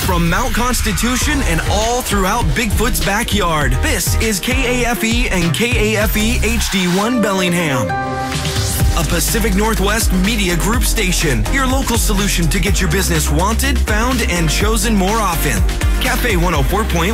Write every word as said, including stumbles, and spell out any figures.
from Mount Constitution and all throughout Bigfoot's backyard. This is K A F E and K A F E H D one Bellingham, a Pacific Northwest Media Group station. Your local solution to get your business wanted, found, and chosen more often. Cafe one oh four point one.